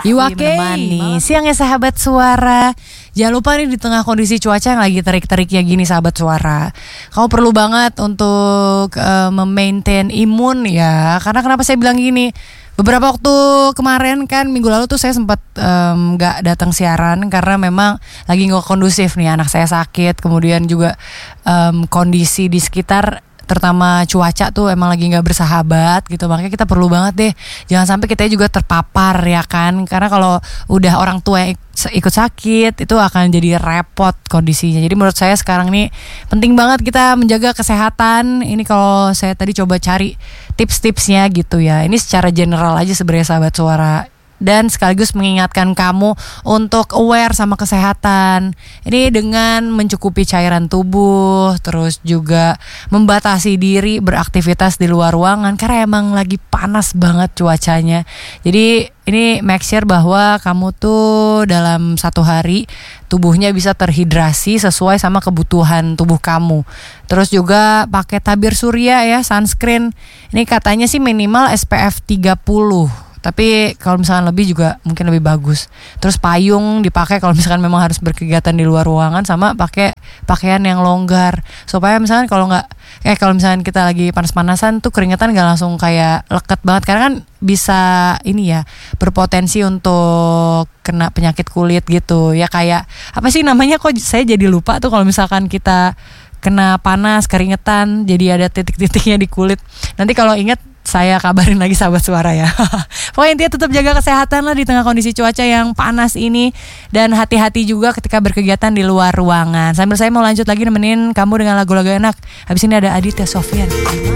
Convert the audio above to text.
Menemani siangnya sahabat suara. Jangan lupa nih di tengah kondisi cuaca yang lagi terik-teriknya gini sahabat suara, kamu perlu banget untuk memaintain imun ya. Karena kenapa saya bilang gini, beberapa waktu kemarin kan minggu lalu tuh saya sempat gak datang siaran karena memang lagi gak kondusif nih, anak saya sakit. Kemudian juga kondisi di sekitar terutama cuaca tuh emang lagi gak bersahabat gitu. Makanya kita perlu banget deh, jangan sampai kita juga terpapar ya kan. Karena kalau udah orang tua yang ikut sakit itu akan jadi repot kondisinya. Jadi menurut saya sekarang nih penting banget kita menjaga kesehatan. Ini kalau saya tadi coba cari tips-tipsnya gitu ya. Ini secara general aja sebenarnya sahabat suara, dan sekaligus mengingatkan kamu untuk aware sama kesehatan. Ini dengan mencukupi cairan tubuh, terus juga membatasi diri beraktivitas di luar ruangan karena emang lagi panas banget cuacanya. Jadi ini make sure bahwa kamu tuh dalam satu hari tubuhnya bisa terhidrasi sesuai sama kebutuhan tubuh kamu. Terus juga pakai tabir surya ya, sunscreen. Ini katanya sih minimal SPF 30. Tapi kalau misalkan lebih juga mungkin lebih bagus. Terus payung dipakai kalau misalkan memang harus berkegiatan di luar ruangan, sama pakai pakaian yang longgar supaya misalkan kalau misalkan kita lagi panas-panasan tuh keringetan gak langsung kayak leket banget, karena kan bisa ini ya, berpotensi untuk kena penyakit kulit gitu. Ya kayak apa sih namanya, kok saya jadi lupa tuh kalau misalkan kita kena panas keringetan jadi ada titik-titiknya di kulit. Nanti kalau ingat saya kabarin lagi sahabat suara ya. Pokoknya intinya tetap jaga kesehatan lah di tengah kondisi cuaca yang panas ini. Dan hati-hati juga ketika berkegiatan di luar ruangan. Sambil saya mau lanjut lagi nemenin kamu dengan lagu-lagu enak. Habis ini ada Aditya Sofyan.